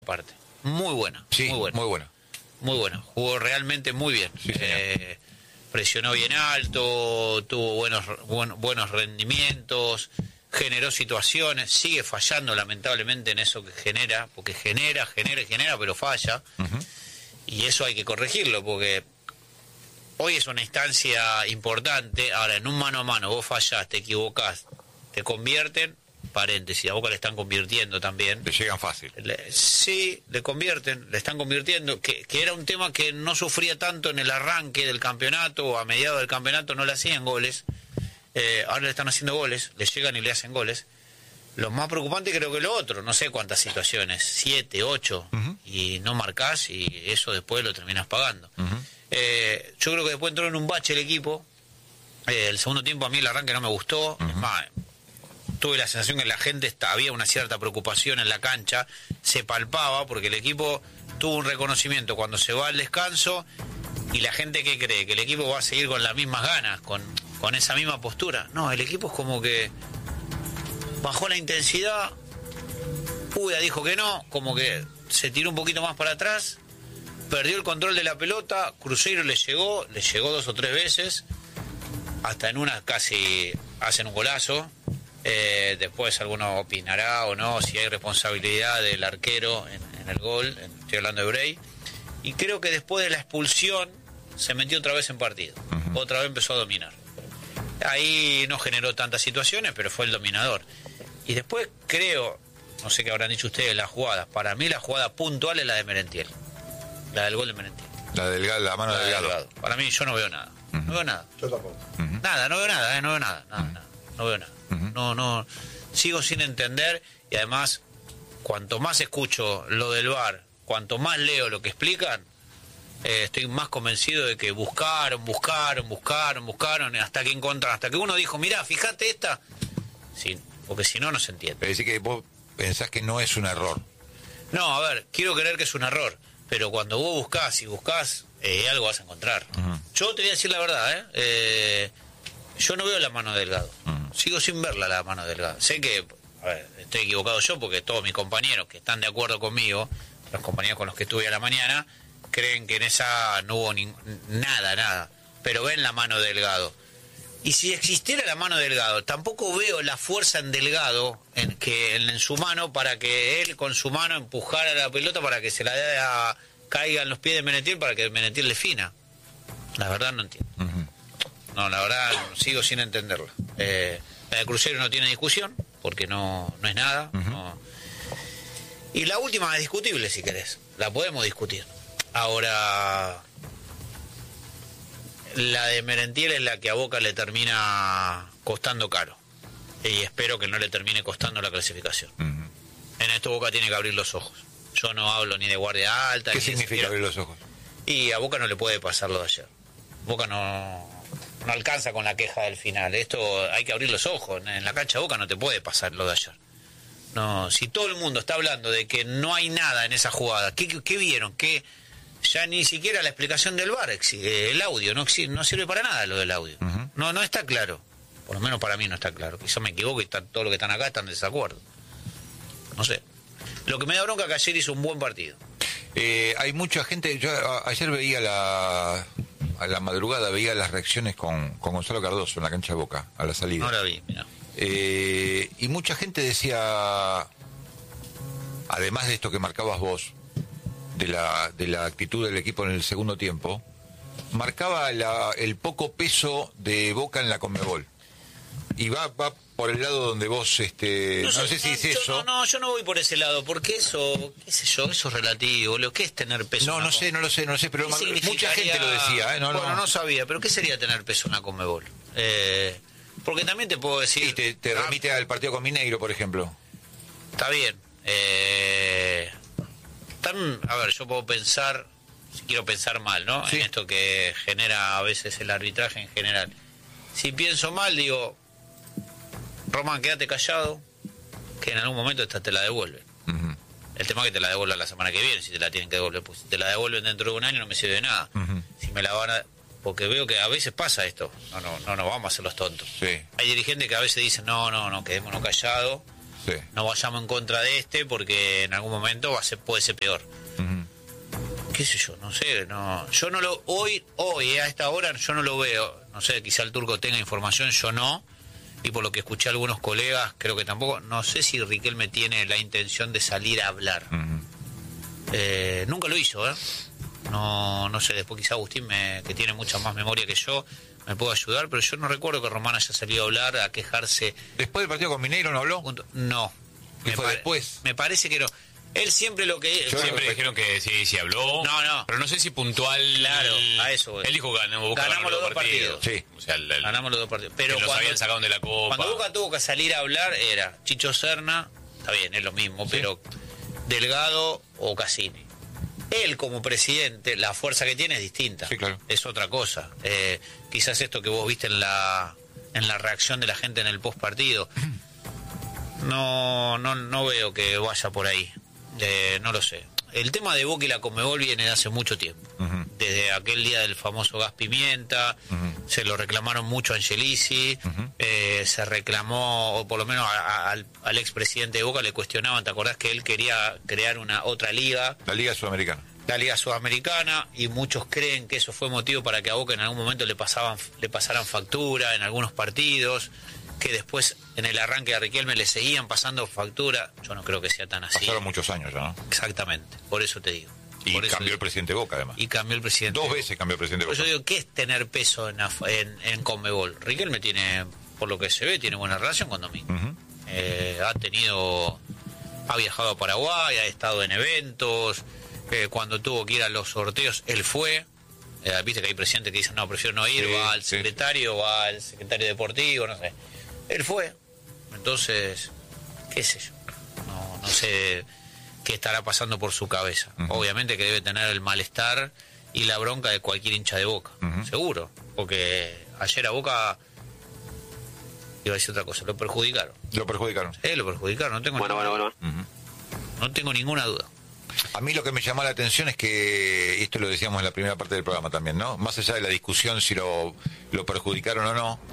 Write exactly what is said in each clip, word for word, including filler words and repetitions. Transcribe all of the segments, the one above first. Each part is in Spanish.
parte. Muy buena, sí, muy buena. Muy buena. Muy buena. Jugó realmente muy bien. Sí, eh, presionó bien alto, tuvo buenos, buen, buenos rendimientos, generó situaciones, sigue fallando lamentablemente en eso que genera, porque genera, genera, genera, pero falla. Uh-huh. Y eso hay que corregirlo, porque hoy es una instancia importante. Ahora, en un mano a mano, vos fallás, te equivocás, te convierten, paréntesis, a Boca le están convirtiendo también. Le llegan fácil. Le, sí, le convierten, le están convirtiendo, que, que era un tema que no sufría tanto en el arranque del campeonato, o a mediados del campeonato no le hacían goles. Eh, ahora le están haciendo goles, le llegan y le hacen goles. Lo más preocupante creo que lo otro, no sé cuántas situaciones, siete, ocho, uh-huh. y no marcás y eso después lo terminás pagando. Uh-huh. Eh, yo creo que después entró en un bache el equipo. Eh, el segundo tiempo a mí el arranque no me gustó. Uh-huh. Es más, tuve la sensación que la gente está, había una cierta preocupación en la cancha, se palpaba porque el equipo tuvo un reconocimiento cuando se va al descanso y la gente que cree que el equipo va a seguir con las mismas ganas, con, con esa misma postura. No, el equipo es como que bajó la intensidad, Uda dijo que no, como que se tiró un poquito más para atrás, perdió el control de la pelota, Cruzeiro le llegó, le llegó dos o tres veces, hasta en una casi hacen un golazo. Eh, después alguno opinará o no si hay responsabilidad del arquero en, en el gol, en, estoy hablando de Bray, y creo que después de la expulsión se metió otra vez en partido, uh-huh. otra vez empezó a dominar. Ahí no generó tantas situaciones, pero fue el dominador. Y después creo, no sé qué habrán dicho ustedes las jugadas, para mí la jugada puntual es la de Merentiel, la del gol de Merentiel, la del la mano la del Delgado. Delgado. Para mí yo no veo nada, uh-huh. no veo nada. Yo tampoco. Uh-huh. Nada, no veo nada, eh, no veo nada, nada, uh-huh. nada, no veo nada. Uh-huh. No, no, sigo sin entender, y además cuanto más escucho lo del V A R, cuanto más leo lo que explican, eh, estoy más convencido de que buscaron, buscaron, buscaron, buscaron, hasta que encontraron, hasta que uno dijo, mirá, fíjate esta, sí, porque si no, no se entiende. Es decir, que vos pensás que no es un error. No, a ver, quiero creer que es un error, pero cuando vos buscás y buscás, eh, algo vas a encontrar. Uh-huh. Yo te voy a decir la verdad, ¿eh? eh yo no veo la mano de Delgado. Uh-huh. Sigo sin verla la mano de Delgado. Sé que, a ver, estoy equivocado yo porque todos mis compañeros que están de acuerdo conmigo, los compañeros con los que estuve a la mañana, creen que en esa no hubo ni, nada, nada. Pero ven la mano de Delgado. Y si existiera la mano de Delgado, tampoco veo la fuerza en Delgado en, que, en, en su mano para que él con su mano empujara la pelota para que se la dé a, caiga en los pies de Merentiel para que Merentiel le fina. La verdad no entiendo. Uh-huh. No, la verdad sigo sin entenderla. Eh, la de Cruzeiro no tiene discusión, porque no, no es nada. Uh-huh. No. Y la última es discutible, si querés. La podemos discutir. Ahora, la de Merentiel es la que a Boca le termina costando caro. Y espero que no le termine costando la clasificación. Uh-huh. En esto Boca tiene que abrir los ojos. Yo no hablo ni de guardia alta. ¿Qué ni significa de abrir los ojos? Y a Boca no le puede pasar lo de ayer. Boca no... no alcanza con la queja del final. Esto hay que abrir los ojos. En la cancha de Boca no te puede pasar lo de ayer. No, si todo el mundo está hablando de que no hay nada en esa jugada, ¿qué, qué vieron? Que ya ni siquiera la explicación del V A R, el audio, no, no sirve para nada lo del audio. Uh-huh. No, no está claro. Por lo menos para mí no está claro. Quizá me equivoco y está, todo lo que están acá están en desacuerdo. No sé. Lo que me da bronca es que ayer hizo un buen partido. Eh, hay mucha gente. Yo a, ayer veía la... A la madrugada veía las reacciones con, con Gonzalo Cardoso en la cancha de Boca, a la salida. No la vi, mira. Eh, y mucha gente decía, además de esto que marcabas vos, de la, de la actitud del equipo en el segundo tiempo, marcaba la, el poco peso de Boca en la Conmebol. Y va, va por el lado donde vos, este, no, no sé, sé si no, es yo, eso. No, no, yo no voy por ese lado, porque eso, qué sé yo, eso es relativo. Lo que es tener peso. No, no sé, no lo sé, no lo sé, pero mucha gente lo decía, ¿eh? No, bueno, no. no sabía, pero ¿qué sería tener peso en la Conmebol? Eh, porque también te puedo decir... Sí, te, te remite ah, al partido con Mineiro, por ejemplo. Está bien. Eh, tan, a ver, yo puedo pensar, si quiero pensar mal, ¿no? Sí. En esto que genera a veces el arbitraje en general. Si pienso mal, digo, Román, quédate callado, que en algún momento esta te la devuelven. Uh-huh. El tema es que te la devuelvan la semana que viene, si te la tienen que devolver. Pues si te la devuelven dentro de un año no me sirve de nada. Uh-huh. Si me la van a... Porque veo que a veces pasa esto. No, no, no nos vamos a hacer los tontos. Sí. Hay dirigentes que a veces dicen, no, no, no, quedémonos callados. Sí. No vayamos en contra de este porque en algún momento va a ser, puede ser peor. Uh-huh. Qué sé yo, no sé, no, yo no lo, hoy, hoy, a esta hora, yo no lo veo, no sé, quizá el Turco tenga información, yo no, y por lo que escuché a algunos colegas, creo que tampoco, no sé si Riquelme tiene la intención de salir a hablar. Uh-huh. Eh, nunca lo hizo, ¿eh? No, no sé, después quizá Agustín, me, que tiene mucha más memoria que yo, me puede ayudar, pero yo no recuerdo que Román haya salido a hablar, a quejarse. ¿Después del partido con Mineiro no habló? No. ¿Qué me fue pare- después? Me parece que no. Él siempre lo que... Yo Siempre dijeron que sí, sí habló. No, no. Pero no sé si puntual. Claro, a eso voy. Él dijo que ganó, Boca Ganamos ganó los dos partidos. Sí. O sea, el, el- Ganamos los dos partidos. Pero que los cuando, habían sacado de la Copa. cuando Boca tuvo que salir a hablar era Chicho Serna, está bien, es lo mismo, pero Delgado o Cassini. Él como presidente, la fuerza que tiene es distinta. Sí, claro. Es otra cosa. Eh, quizás esto que vos viste en la en la reacción de la gente en el post partido, no, no, no veo que vaya por ahí. Eh, no lo sé. El tema de Boca y la Conmebol viene de hace mucho tiempo. Uh-huh. Desde aquel día del famoso gas pimienta, Uh-huh. se lo reclamaron mucho a Angelici, Uh-huh. eh, se reclamó, o por lo menos a- a- al, al expresidente de Boca le cuestionaban, ¿te acordás que él quería crear una otra liga? La Liga Sudamericana. La Liga Sudamericana, y muchos creen que eso fue motivo para que a Boca en algún momento le pasaban le pasaran factura en algunos partidos, que después en el arranque de Riquelme le seguían pasando factura. Yo no creo que sea tan así. Pasaron muchos años ya, ¿no? Exactamente, por eso te digo. Y Por eso cambió digo. el presidente Boca, además. Y cambió el presidente. Dos veces cambió el presidente Por Boca. eso digo, ¿qué es tener peso en, af- en, en Conmebol? Riquelme tiene, por lo que se ve, tiene buena relación con Domingo. Ujú. Eh, ha tenido, ha viajado a Paraguay, ha estado en eventos, eh, cuando tuvo que ir a los sorteos, él fue. Eh, Viste que hay presidentes que dicen, no, prefiero no ir, Sí, va al sí. secretario, va al secretario deportivo, no sé. Él fue. Entonces, qué sé yo, no, no sé qué estará pasando por su cabeza. Ujú. Obviamente que debe tener el malestar y la bronca de cualquier hincha de Boca, Ujú. seguro, porque ayer a Boca, iba a decir otra cosa, lo perjudicaron. Lo perjudicaron. Eh, lo perjudicaron, no tengo, Bueno, bueno, ninguna, bueno. Ujú. no tengo ninguna duda. A mí lo que me llamó la atención es que, y esto lo decíamos en la primera parte del programa también, ¿no? Más allá de la discusión si lo, lo perjudicaron o no,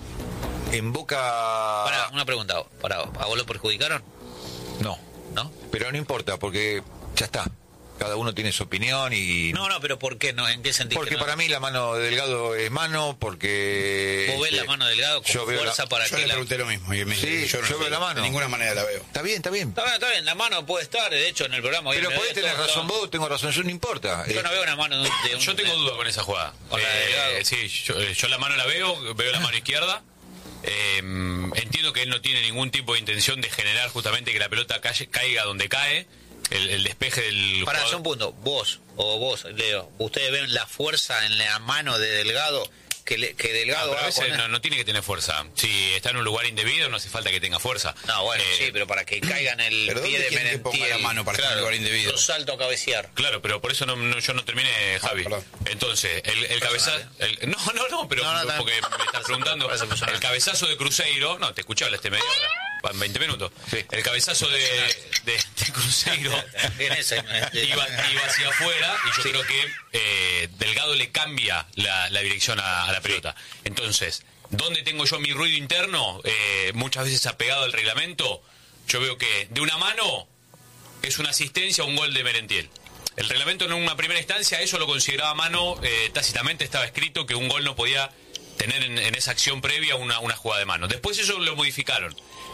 en Boca... Pará, una pregunta, pará, ¿a vos lo perjudicaron? No, ¿No? pero no importa, porque ya está. Cada uno tiene su opinión y... No, no, pero ¿por qué? No, ¿en qué sentido? Porque no? para mí la mano de Delgado es mano, porque... ¿Vos ves este, la mano de Delgado con yo veo fuerza la- para Yo que le la... pregunté lo mismo. Y me, Sí, yo no- veo la mano. De ninguna manera la veo. Está bien, está bien. Está bien, está bien, la mano puede estar, de hecho en el programa... hoy Pero me podés ves tener todo- razón vos, tengo razón yo, no importa. Yo Eh, no veo una mano de un... de un- Yo tengo duda con esa jugada. Con la de Delgado. sí, yo, eh, yo la mano la veo, veo la mano izquierda. Eh, entiendo que él no tiene ningún tipo de intención de generar justamente que la pelota calle- caiga donde cae. El, el despeje del Para hacer jugador. un punto, vos o vos, Leo, ¿ustedes ven la fuerza en la mano de Delgado? Que, le- que No, Delgado pero a va veces con- no, no tiene que tener fuerza. Si está en un lugar indebido, no hace falta que tenga fuerza. No, bueno, Eh, sí, pero para que caiga en el ¿Pero pie dónde de quieren que ponga Merentiel, la mano para estar en lugar indebido? Un salto a cabecear. Claro, pero por eso no, no- yo no terminé, Javi. perdón. Entonces, el, el cabezazo... Personal, el- no, no, no, pero No, no, porque me estás preguntando. Parece personal. El cabezazo de Cruzeiro... No, te escuchaba este medio hora. Va en veinte minutos. Sí. El cabezazo de, de, de Cruzeiro Bien ese, eh, iba, iba hacia afuera y yo creo que eh, Delgado le cambia la, la dirección a, a la pelota. Entonces, ¿dónde tengo yo mi ruido interno? Eh, muchas veces apegado al reglamento. Yo veo que de una mano es una asistencia o un gol de Merentiel. El reglamento en una primera instancia eso lo consideraba mano, eh, tácitamente estaba escrito que un gol no podía tener en, en esa acción previa una, una jugada de mano. Después eso lo modificaron.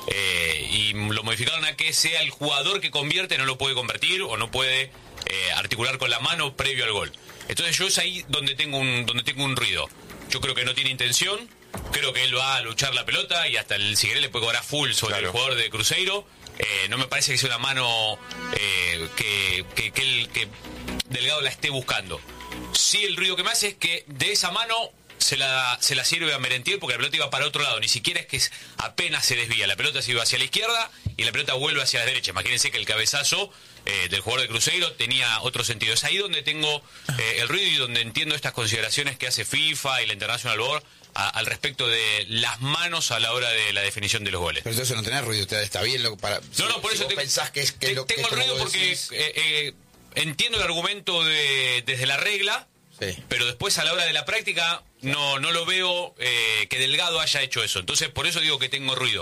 Eh, y lo modificaron a que sea el jugador que convierte, no lo puede convertir o no puede eh, articular con la mano previo al gol. Entonces yo es ahí donde tengo un, donde tengo un ruido. Yo creo que no tiene intención, creo que él va a luchar la pelota y hasta el si querés le puede cobrar full sobre Claro. el jugador de Cruzeiro. Eh, no me parece que sea una mano eh, que, que, que, el, que Delgado la esté buscando. Sí, el ruido que me hace es que de esa mano se la, se la sirve a Merentiel porque la pelota iba para otro lado. Ni siquiera es que es- apenas se desvía. La pelota se iba hacia la izquierda y la pelota vuelve hacia la derecha. Imagínense que el cabezazo eh, del jugador de Cruzeiro tenía otro sentido. Es ahí donde tengo eh, el ruido y donde entiendo estas consideraciones que hace FIFA y la International Board a- al respecto de las manos a la hora de la definición de los goles. Pero entonces no tenés ruido, está, está bien lo para. No, no, por si eso vos te- pensás que es que te- lo que tengo es el como ruido vos porque decís. eh, eh, entiendo el argumento de, desde la regla, Sí. pero después a la hora de la práctica no no lo veo eh, que Delgado haya hecho eso. Entonces por eso digo que tengo ruido.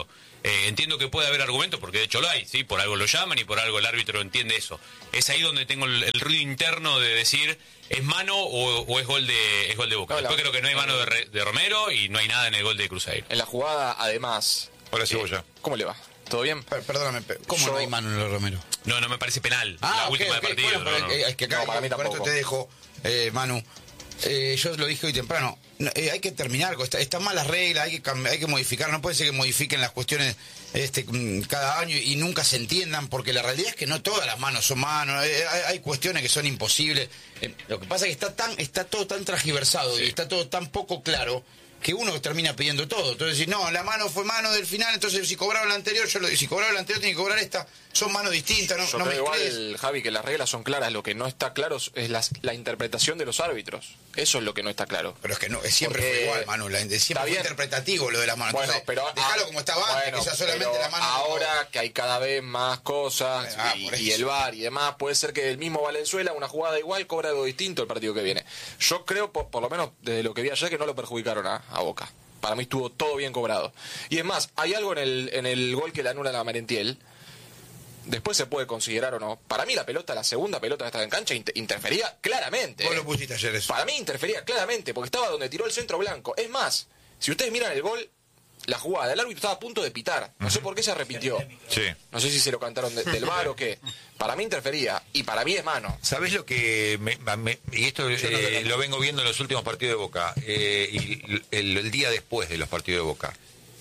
Eh, entiendo que puede haber argumentos, porque de hecho lo hay, ¿sí? Por algo lo llaman y por algo el árbitro entiende eso. Es ahí donde tengo el, el ruido interno de decir, ¿es mano o, o es gol de es gol de Boca? No, Después la- creo que no hay mano de, Re- de Romero y no hay nada en el gol de Cruzeiro. En la jugada, además... Hola, Cebolla. ¿Cómo le va? ¿Todo bien? Per- Perdóname, pe- ¿cómo Yo- no hay mano en el Romero? No, no me parece penal. la Ah, ok, última ok. de partido. Bueno, pero no, no. es- es que acá, No, para mí con esto tampoco. te dejo, eh, Manu. Eh, yo lo dije hoy temprano. No, eh, hay que terminar, con esta- están mal las reglas, hay que, cam- hay que modificar. No puede ser que modifiquen las cuestiones este, mm, cada año y nunca se entiendan, porque la realidad es que no todas las manos son manos. Eh, hay, hay cuestiones que son imposibles. Eh, lo que pasa es que está tan está todo tan transgiversado y está todo tan poco claro que uno termina pidiendo todo. Entonces, si no, la mano fue mano del final, entonces si cobraron la anterior, yo lo, si cobraron la anterior, tiene que cobrar esta. Son manos distintas, no, Yo no creo mezcles. igual, Javi, que las reglas son claras. Lo que no está claro es la, la interpretación de los árbitros. Eso es lo que no está claro. Pero es que no, siempre Porque- fue igual, Manu. la- siempre Está fue bien. interpretativo lo de las manos. Bueno, Entonces, pero déjalo ah, como estaba antes, bueno, que sea solamente pero la mano. ahora que hay cada vez más cosas Ah, y, por y eso. el V A R y demás, puede ser que el mismo Valenzuela, una jugada igual, cobra algo distinto el partido que viene. Yo creo, por, por lo menos desde lo que vi ayer, que no lo perjudicaron a, a Boca. Para mí estuvo todo bien cobrado. Y es más, hay algo en el, en el gol que le anula a Merentiel. Después se puede considerar o no. Para mí la pelota, la segunda pelota que estaba en cancha, inter- interfería claramente. Vos ¿eh? lo pusiste ayer eso. Para mí interfería claramente, porque estaba donde tiró el centro blanco. Es más, si ustedes miran el gol, la jugada, el árbitro estaba a punto de pitar. No sé por qué se arrepintió. Sí. No sé si se lo cantaron de- del V A R o qué. Para mí interfería, y para mí es mano. ¿Sabés lo que me, me- y esto eh, lo vengo viendo en los últimos partidos de Boca eh, y el, el día después de los partidos de Boca?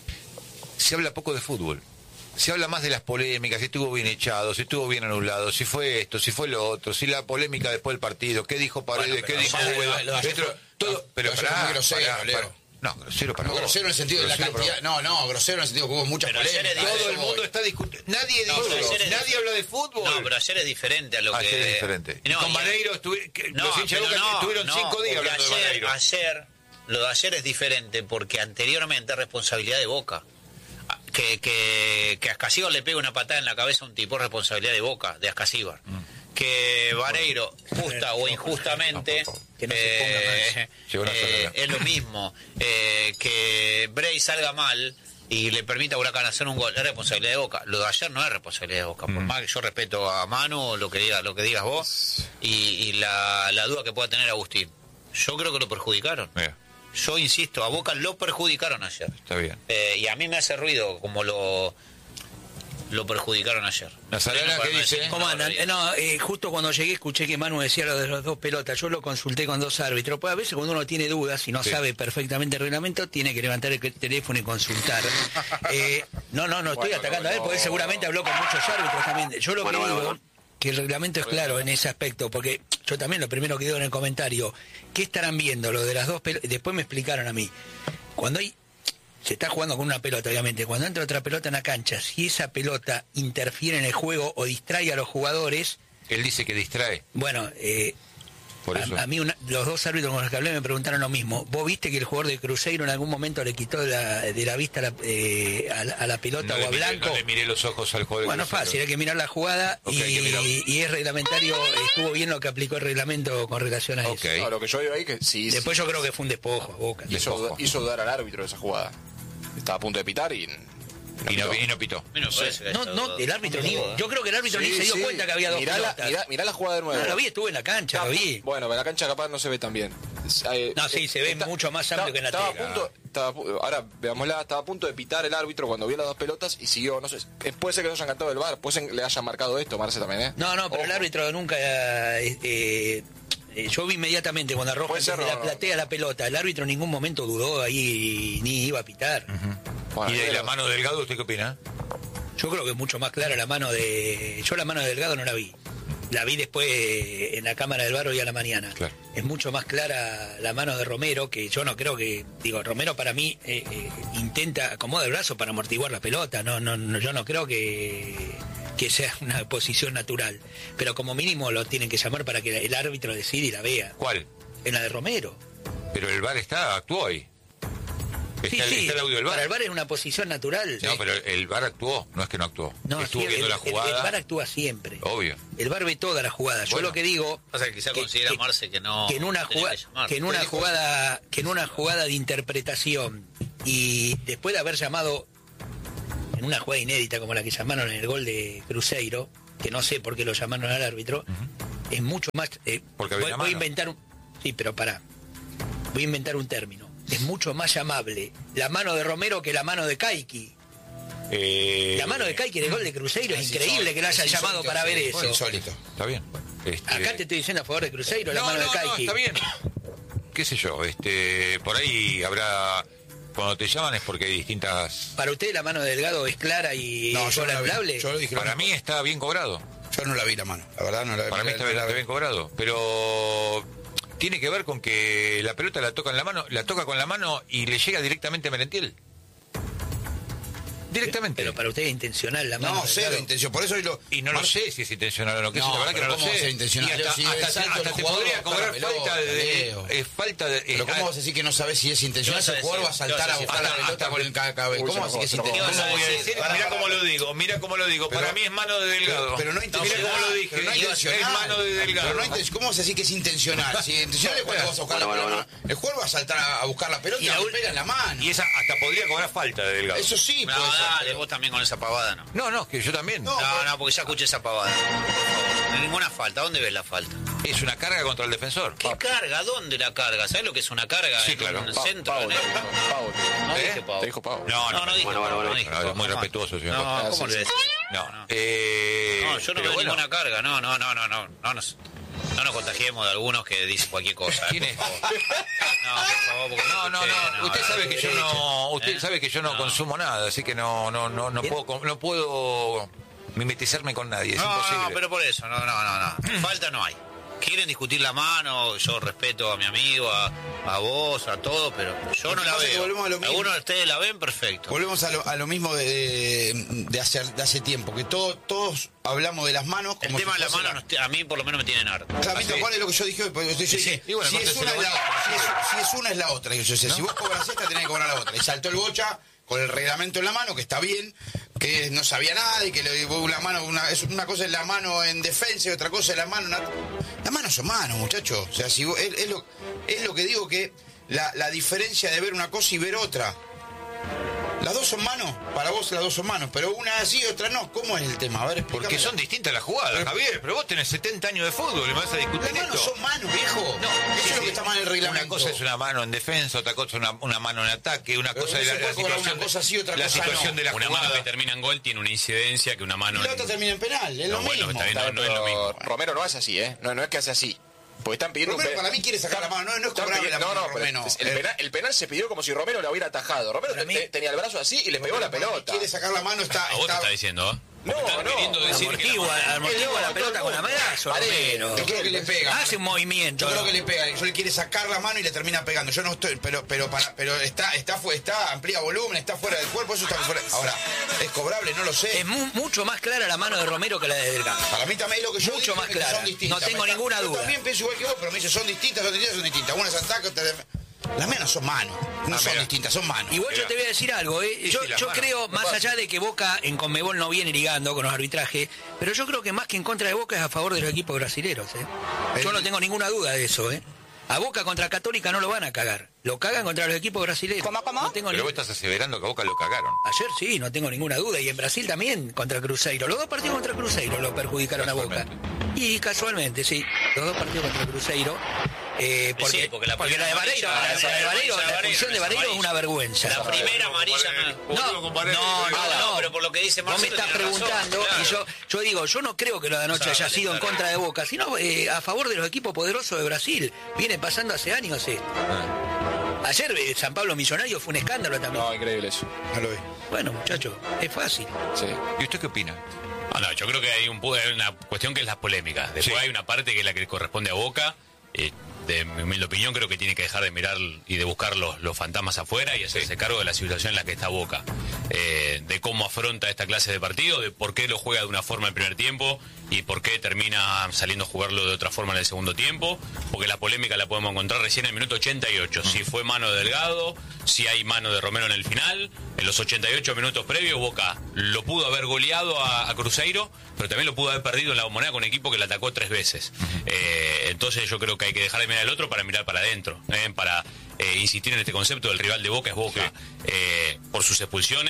Se habla poco de fútbol. Se habla más de las polémicas, si estuvo bien echado, si estuvo bien anulado, si fue esto, si fue lo otro, si la polémica después del partido, qué dijo Paredes, Bueno, qué pero dijo ya lo- Úbeda, lo de ayer esto, fue- todo, lo- pero lo de ayer pará, fue muy grosero, pará, Leo. pará. No, grosero para No, vos. grosero en el sentido de la Grosero para cantidad. No, no, grosero en el sentido que hubo mucha Pero ayer polémica. es vos. a Todo eso el mundo voy. está discutiendo. Nadie No, dice, pero ayer es nadie dif- habla de fútbol. No, pero ayer es diferente a lo que... Ayer es diferente. No, con y- Vareiro estuvi- que No, los hinchas de pero Boca no, estuvieron no, cinco días porque hablando de ayer, Vareiro. ayer, lo de ayer es diferente porque anteriormente es responsabilidad de Boca. Que, que, que Ascasíbar le pegue una patada en la cabeza a un tipo es responsabilidad de Boca, de Ascasíbar. Que Vareiro, justa o injustamente, Que no se ponga eh, Llegó una eh, soledad. es lo mismo. Eh, que Bray salga mal y le permita a Huracán hacer un gol, es responsabilidad de Boca. Lo de ayer no es responsabilidad de Boca. Por más que yo respeto a Manu, lo que diga, lo que digas vos, y, y la, la duda que pueda tener Agustín. Yo creo que lo perjudicaron. Mira, Yo insisto, a Boca lo perjudicaron ayer. está bien. Eh, y a mí me hace ruido como lo lo perjudicaron ayer. Nazarena, Para ¿qué no dice? decir ¿Cómo andan? barbaridad. Eh, No, eh, justo cuando llegué escuché que Manu decía lo de las dos pelotas. Yo lo consulté con dos árbitros. Pues a veces cuando uno tiene dudas y no Sí. sabe perfectamente el reglamento, tiene que levantar el teléfono y consultar. Eh, no, no, no estoy Bueno, atacando no, a él, porque él no. seguramente habló con muchos árbitros también. Yo lo Bueno, que bueno, digo, bueno. que el reglamento es claro en ese aspecto, porque yo también lo primero que digo en el comentario, ¿qué estarán viendo? Lo de las dos pelotas. Después me explicaron a mí. Cuando hay se está jugando con una pelota, obviamente. Cuando entra otra pelota en la cancha, si esa pelota interfiere en el juego o distrae a los jugadores, Él dice que distrae, bueno, eh, por eso. a, a mí una- los dos árbitros con los que hablé me preguntaron lo mismo. ¿Vos viste que el jugador de Cruzeiro en algún momento le quitó de la, de la vista la- eh, a, la, a la pelota no, o le a miré, Blanco? no le miré los ojos al jugador. Bueno, fácil, hay que mirar la jugada Ok, y, hay que mirar. y es reglamentario, estuvo bien lo que aplicó el reglamento con relación a Ok. eso. No, lo que yo digo ahí que sí, Después yo creo que fue un despojo a Boca. hizo, despojo. hizo dudar al árbitro de esa jugada. Estaba a punto de pitar y... Y no, y no pitó. A mí no me parece que No, haya no, dado- el árbitro ni, yo creo que el árbitro ni Sí, se dio sí. cuenta que había dos mirá la, pelotas. mirá, mirá la jugada de nuevo. No, lo vi, estuve en la cancha, lo vi. Bueno, pero la cancha capaz no se ve tan bien. Eh, No, sí, eh, se ve mucho más amplio que en la estaba tele. a punto, estaba a pu- Ahora, veámosla, estaba a punto de pitar el árbitro cuando vio las dos pelotas y siguió, no sé, eh, puede ser que no hayan cantado el V A R, puede ser que le hayan marcado esto, Marce también, ¿eh? No, no, pero el Ojo. árbitro nunca... eh, eh, eh, yo vi inmediatamente cuando arroja Puede ser, desde no, la no. platea la pelota. El árbitro en ningún momento dudó ahí ni iba a pitar. Bueno, ¿Y de pero- la mano de Delgado usted qué opina? Yo creo que es mucho más clara la mano de... Yo la mano de Delgado no la vi. La vi después en la cámara del barro y a la mañana. Claro. Es mucho más clara la mano de Romero, que yo no creo que... Digo, Romero para mí eh, eh, intenta, acomoda el brazo para amortiguar la pelota. No, no, no, yo no creo que, que sea una posición natural. Pero como mínimo lo tienen que llamar para que el árbitro decida y la vea. ¿Cuál? En la de Romero. Pero el V A R está, actuó ahí. Está, Sí, el- sí, está el audio del V A para R. el V A R es una posición natural. No, pero el V A R actuó, no es que no actuó. No, Estuvo sí, viendo el, la el- el jugada. V A R actúa siempre. Obvio. El V A R ve toda la jugada. Yo Bueno. lo que digo... Pasa que quizá considera Marce que no que en una tenía jugada que llamar. que en una jugada que en una jugada de interpretación y después de haber llamado en una jugada inédita como la que llamaron en el gol de Cruzeiro, que no sé por qué lo llamaron al árbitro, uh-huh. es mucho más... Eh, Porque voy, había voy a mano. inventar un... Sí, pero pará. Voy a inventar un término. Es mucho más llamable la mano de Romero que la mano de Caiki. Eh, La mano de Caiki en el gol de Cruzeiro es, Es increíble insólito, que lo hayan es llamado insólito, para ver sí, eso. fue insólito. Está bien. Este, Acá te estoy diciendo a favor de Cruzeiro, la no, mano no, de Caiki. no, está bien. Qué sé yo, este, por ahí habrá... Cuando te llaman es porque hay distintas... ¿Para usted la mano de Delgado es clara y No, yo no la vi. anulable? Yo lo dije lo Para mismo. mí está bien cobrado. Yo no la vi la mano, la verdad no la vi. Para mí está bien, está bien cobrado. Pero tiene que ver con que la pelota la toca en la mano, la toca con la mano y le llega directamente a Merentiel. Directamente. Pero para usted es intencional la mano No, de cero Delgado. intención, por eso hoy lo... Y no lo Mar- sé si es intencional o no, que No, eso la verdad que pero no lo ¿cómo va a sé. ser intencional? Y hasta, Si hasta- el hasta- salto hasta del te jugador podría va a cobrar buscar la falta pelota, de, Leo. es falta de... Pero eh, ¿cómo vas a decir que no sabes si es intencional? ¿Qué vas Ese a jugador va a decir? saltar ¿Qué a vas a buscar la decir? pelota Hasta- con el cada cabeza. Uy, ¿Cómo se vas a decir que es enojó, se intencional? enojó. ¿Cómo voy a Sí, decir? Para, Mira para, cómo para. lo digo, mira cómo lo digo. Pero- Para mí es mano de Delgado. Pero no Mira intencional. cómo lo dije. Pero no es intencional. mano de Delgado. Pero no inten- ¿Cómo vas a decir que es intencional? Si intencional es cuando vas a buscar la pelota. El jugador va a saltar a a buscar la pelota y Y la le ul- pega en la mano. Y esa hasta podría cobrar falta de Delgado. Eso sí, No, puede ser, dale, pero- vos también con esa pavada, ¿no? No, no, que yo también. No. No, no, porque ya escuché esa pavada. No hay ninguna falta. ¿Dónde ves la falta? Es una carga contra el defensor. ¿Qué carga? ¿Dónde la carga? ¿Sabes lo que es una carga? Sí, en claro. un Pa- centro. Pau, en te el- dijo, Pau, te- No ¿Eh? dije Pau. te dijo Pau. No, No, no dije Bueno, Pau, bueno, no bueno. dije No, es Pau, muy jamás. respetuoso, señor. No, Ah, ¿cómo sí, le sí. decís? No, No. eh, No, yo no pero veo bueno, ninguna carga. No, no, no, no, no. No nos, no nos contagiemos de algunos que dicen cualquier cosa. ¿eh? ¿Quién es? Por favor. No, por favor, porque No, no, escuché, no. Usted sabe que yo no, usted ¿Eh? sabe que yo no, No. consumo nada, así que no, no, no, no Bien. puedo, no puedo mimetizarme con nadie, es No, imposible. no, pero por eso, no, no, no, no. Falta no hay. Quieren discutir la mano, yo respeto a mi amigo, a, a vos, a todos, pero yo Lo no que la pasa es que veo. volvemos a lo mismo. Algunos de ustedes la ven, perfecto. Volvemos a lo, a lo mismo de, de, hace, de hace tiempo, que todo, todos hablamos de las manos El como tema de si la fuese mano nos ti- a mí por lo menos me tienen harto. Claramente, ¿cuál es lo que yo dije hoy? Porque yo dije, y bueno, si, es córteselo una, es la vos. otra, si, es, si es una es la otra. Yo decía, si vos cobras esta, tenés que cobrar la otra. Y saltó el Bocha con el reglamento en la mano, que está bien, que no sabía nada y que le, una mano, una, es una cosa es la mano en defensa y otra cosa es la mano. Una, las manos son manos, muchachos. O sea, si vos- es, es lo, es lo que digo que la, la diferencia de ver una cosa y ver otra. Las dos son manos, para vos las dos son manos, pero una así y otra no. ¿Cómo es el tema? A ver, Porque explícamela. son distintas las jugadas, Pero- Javier, pero vos tenés setenta años de fútbol y me vas a discutir Las manos esto. son manos, viejo. No, eso sí, es lo sí. que está mal en el reglamento. Una cosa es una mano en defensa, otra cosa es una, una mano en ataque, una Pero cosa no es se la, puede la cobrar situación, una cosa sí, otra la cosa situación no. de la Una jugada. mano que termina en gol tiene una incidencia que una mano... Y la otra en- termina en penal, es lo No, bueno, mismo. está bien. No, no es lo Pero mismo. Romero no hace así, ¿eh? No, no es que hace así. Porque están pidiendo Romero un pe- para mí quiere sacar la mano, no, no es Están cobrarle la pidiendo- mano no, a pero Romero. el, Eh, penal, el penal se pidió como si Romero la hubiera atajado. Romero Para mí- te- tenía el brazo así y le pegó la para mí pelota. Quiere sacar la mano, está... A vos te está- está diciendo, ¿eh? No, Están no. queriendo decir que la Amortigua, mano- amortigua no, la pelota todo con el la mundo. brazo, Vale, Romero. Yo creo que le pega. Hace un movimiento. Yo creo que le pega, yo le quiere sacar la mano y le termina pegando. Yo no estoy, pero pero para, pero está está fu- está amplía volumen, está fuera del cuerpo, eso está fuera. Ahora, es cobrable, no lo sé. Es mu- mucho más clara la mano de Romero que la de Delgado. Para mí también es lo que yo Mucho dije, más que clara. son distintas. No tengo Me está- ninguna yo duda. también pienso igual que vos, pero me dice son distintas, son distintas, son distintas. Unas atacan, otras... Las manos son manos, no Ah, son mira. distintas, son manos. Igual yo te voy a decir algo, ¿eh? Yo, sí, las yo manos. creo, más allá de que Boca en Conmebol no viene ligando con los arbitrajes, pero yo creo que más que en contra de Boca es a favor de los equipos brasileños, ¿eh? Yo El- no tengo ninguna duda de eso, ¿eh? A Boca contra Católica no lo van a cagar. Lo cagan contra los equipos brasileños. ¿Cómo, cómo? No tengo Pero ni- vos estás aseverando que a Boca lo cagaron. Ayer sí, no tengo ninguna duda. Y en Brasil también contra Cruzeiro. Los dos partidos contra Cruzeiro lo perjudicaron a Boca. Y casualmente, sí. Los dos partidos contra Cruzeiro. Eh, porque, Sí, porque la porque la de primera Vareiro, amarilla, la, esa la de Vareiro, amarilla, la Vareiro, expulsión de esa Vareiro es amarilla. una vergüenza. La primera amarilla no. No, no, no, no, pero por lo que dice Vos me Marcelo, estás tiene razón, preguntando claro. y yo yo digo, yo no creo que lo de anoche Claro, haya dale, sido en claro. contra de Boca, sino eh, a favor de los equipos poderosos de Brasil. Viene pasando hace años esto. Ayer eh, San Pablo Millonario fue un escándalo también. No, increíble eso. No lo vi. Bueno, muchachos, es fácil. Sí. ¿Y usted qué opina? Ah, no, yo creo que hay, un, pu- hay una cuestión que es las polémicas. Después Sí. hay una parte que es la que corresponde a Boca. Eh, de mi humilde opinión, creo que tiene que dejar de mirar y de buscar los, los fantasmas afuera y hacerse cargo de la situación en la que está Boca. Eh, de cómo afronta esta clase de partido, de por qué lo juega de una forma el primer tiempo y por qué termina saliendo a jugarlo de otra forma en el segundo tiempo. Porque la polémica la podemos encontrar recién en el minuto ochenta y ocho. Si fue mano de Delgado, si hay mano de Romero en el final. En los ochenta y ocho minutos previos, Boca lo pudo haber goleado a, a Cruzeiro, pero también lo pudo haber perdido en la Bombonera con un equipo que le atacó tres veces. Eh, entonces yo creo que hay que dejar de mirar al otro para mirar para adentro, eh, para eh, insistir en este concepto del rival de Boca es Boca. Eh, por sus expulsiones,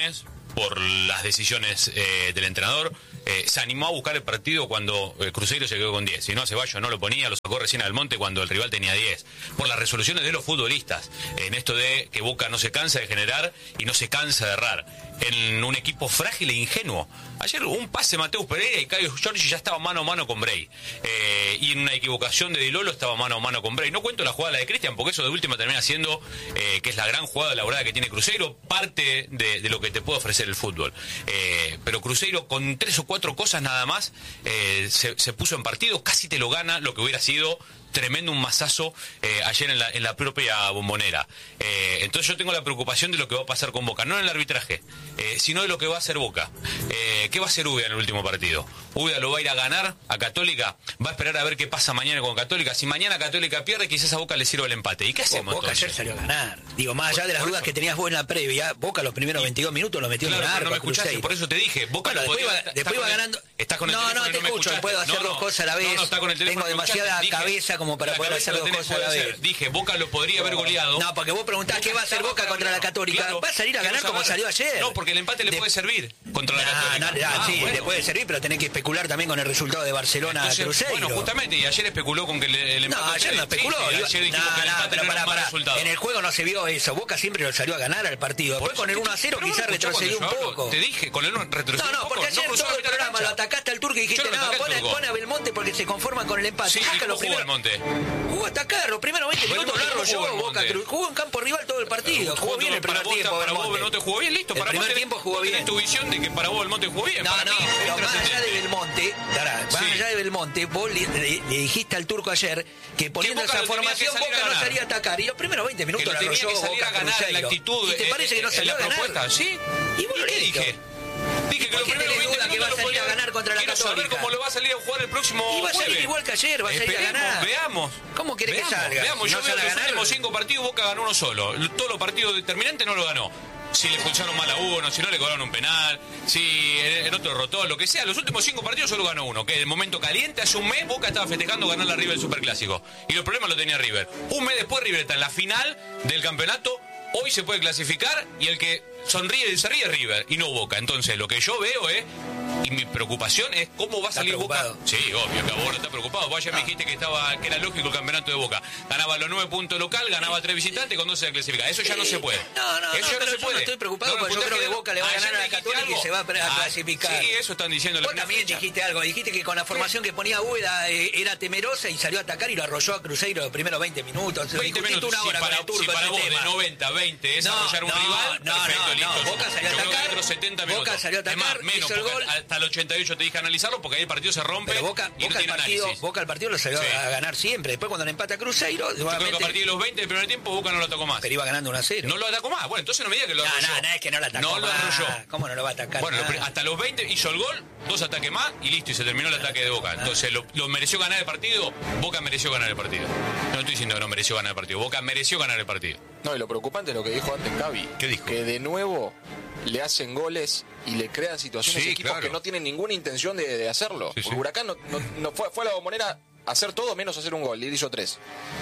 por las decisiones eh, del entrenador. Eh, se animó a buscar el partido cuando eh, Cruzeiro se quedó con diez. Si no, Ceballos no lo ponía, lo sacó recién al monte cuando el rival tenía diez. Por las resoluciones de los futbolistas, eh, en esto de que Boca no se cansa de generar y no se cansa de errar. En un equipo frágil e ingenuo. Ayer un pase Mateus Pereira y Caio Jorge ya estaba mano a mano con Bray. Eh, y en una equivocación de Di Lolo estaba mano a mano con Bray. No cuento la jugada de Cristian porque eso de última termina siendo, eh, que es la gran jugada elaborada que tiene Cruzeiro, parte de, de lo que te puede ofrecer el fútbol. Eh, pero Cruzeiro con tres o cuatro cosas nada más eh, se, se puso en partido, casi te lo gana, lo que hubiera sido tremendo un mazazo eh, ayer en la, en la propia Bombonera. Eh, entonces yo tengo la preocupación de lo que va a pasar con Boca, no en el arbitraje, eh, sino de lo que va a hacer Boca. Eh, ¿Qué va a hacer Úbeda en el último partido? Úbeda lo va a ir a ganar a Católica, va a esperar a ver qué pasa mañana con Católica. Si mañana Católica pierde, quizás a Boca le sirva el empate. ¿Y qué hacemos Boca entonces? ayer salió a ganar. Digo, más allá de las Por dudas eso. que tenías vos en la previa, Boca los primeros veintidós minutos lo metió Claro, en el pero arco. no me a escuchaste, Cruzeiro. por eso te dije. Boca Bueno, lo después podía- iba, está después con iba el- ganando. Estás con el no, teléfono no, y te me escucho, escuchaste. puedo hacer No, dos no. cosas a la vez. No, no, está con el teléfono, Tengo me demasiada escuchaste. Dije, cabeza como para la poder cabeza hacer lo dos tenés, cosas a la puede vez. ser. Dije, Boca lo podría haber goleado. No, porque vos preguntás qué va a hacer Boca contra la Católica. Claro, Va a salir a que ganar nos como agarra- salió ayer. No, porque el empate le De- puede servir contra la No, Católica. no, no, Ah, sí, bueno. le puede servir, pero tenés que especular también con el resultado de Barcelona a Entonces, Cruzeiro. bueno, justamente, y ayer especuló con que el, el empate... No, ayer no especuló. Sí, sí, iba- ayer dijimos no, que el no, empate pero no era pará, un mal pará. resultado. En el juego no se vio eso. Boca siempre lo salió a ganar al partido. Por Después con el eso, uno a cero pero quizás no me escuchás retrocedió un cuando yo poco. hablo. Te dije, con el uno retrocedió No, no, un porque poco, ayer cruzó todo la el mitad de la programa lo cancha. atacaste al turco y dijiste, Yo no lo no, ataqué al pone, turco. pone a Belmonte porque se conforman con el empate. Sí, Saca ¿cómo los jugó primeros- Belmonte? Jugó a atacar, los primeros veinte Belmonte, minutos lo ¿cómo arrolló jugó Boca. Belmonte? Jugó en campo rival todo el partido. Jugó bien el primer Para vos, tiempo. para vos Belmonte. Belmonte jugó bien, listo. El Para primer vos tenés- tiempo jugó vos tenés bien. tu visión de que para vos Belmonte jugó bien. No, Para no, mí, pero es más allá de trascendente. Belmonte, tará, más Sí. allá de Belmonte, vos le, le- le dijiste al turco ayer que poniendo Boca esa lo tenía que formación salir a Boca no ganar. salía a atacar. Y los primeros veinte Que minutos lo lo tenía arrolló que salir Boca a ganar en la Cruzeiro. actitud, ¿Y te eh, parece que no en salió la a ganar? propuesta? Sí. ¿Y vos ¿Y lo qué listo? dije? Dije que los ¿Por qué primeros tenés veinte duda que minutos va a lo salir a podía- ganar contra la Quiero saber Católica? cómo lo va a salir a jugar el próximo Y va a salir jueves. igual que ayer, va a salir a Esperemos, ganar. Veamos. ¿Cómo querés que Veamos, salga? Veamos, Si yo no veo sale a los ganar- últimos cinco partidos, Boca ganó uno solo. Todos los partidos determinantes no lo ganó. Si le expulsaron mal a uno, si no le cobraron un penal, si el otro rotó, lo que sea. Los últimos cinco partidos solo ganó uno. Que en el momento caliente, hace un mes, Boca estaba festejando ganar la River el Superclásico. Y los problemas lo tenía River. Un mes después, River está en la final del campeonato. Hoy se puede clasificar y el que sonríe y se ríe es River y no Boca. Entonces, lo que yo veo es, y mi preocupación es cómo va a ¿Estás salir Boca. preocupado? Sí, obvio que a vos no estás preocupado. Vos ayer me dijiste que estaba que era lógico el campeonato de Boca. Ganaba los nueve puntos local, ganaba tres visitantes con doce de clasificar. Eso ya no se puede. No, no, Eso no, ya pero se yo puede. no estoy preocupado No, porque yo puntaje creo que de- Boca le va a Ayer ganar a la me dijiste Católica y algo. se va a Ah, clasificar. Sí, eso están diciendo la Vos primera también fecha. dijiste algo, dijiste que con la formación que ponía Úbeda eh, era temerosa y salió a atacar y lo arrolló a Cruzeiro los primeros veinte minutos. Lo veinte discutiste minutos. una Si hora para, con el turco si para ese vos tema. de noventa a veinte es No, arrollar un no, rival, no, perfecto, no, listo. no, Boca salió a Yo creo que atacar, otros setenta Boca minutos. salió a atacar, Es más, menos, hizo el porque gol. hasta el ochenta y ocho te dije analizarlo porque ahí el partido se rompe Pero Boca, y no Boca, el tiene partido, análisis. Boca el partido lo salió Sí. a ganar siempre. Después cuando le empata a Cruzeiro, Yo creo que a nuevamente- partir de los veinte del primer tiempo Boca no lo atacó más. pero iba ganando uno a cero. No lo atacó más. Bueno, entonces no me diga que lo No, arrolló. no, no, es que no lo atacó No lo más. arrolló. ¿Cómo no lo va a atacar? Bueno, lo más? pri- hasta los veinte hizo el gol, dos ataques más y listo, y se terminó el ataque de Boca. Entonces, ¿lo, lo mereció ganar el partido? Boca mereció ganar el partido. No estoy diciendo que no mereció ganar el partido. Boca mereció ganar el partido. No, y lo preocupante es lo que dijo antes Cavi. ¿Qué dijo? Que de nuevo le hacen goles y le crean situaciones Sí, a equipos claro. que no tienen ninguna intención de, de hacerlo. Sí, Porque sí. Huracán no, no- no fue, fue a la Bombonera a hacer todo menos hacer un gol, y él hizo tres.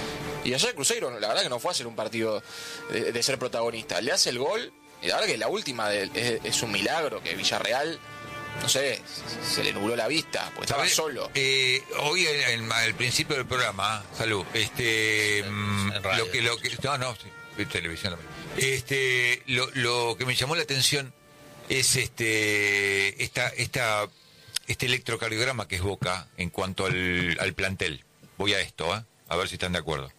Y ayer Cruzeiro, la verdad que no fue a hacer un partido de, de ser protagonista. Le hace el gol, y la verdad que la última de- es, es un milagro que Villarreal, no sé, se le nubló la vista, porque estaba ¿Sabés? solo. Eh, hoy en- en- al principio del programa, salud, este, mm, en radio. lo que, lo que, no, no, sí, en televisión también. Este, lo, lo que me llamó la atención es este, esta, esta, este electrocardiograma que es Boca en cuanto al, al plantel. Voy a esto, ¿eh? A ver si están de acuerdo.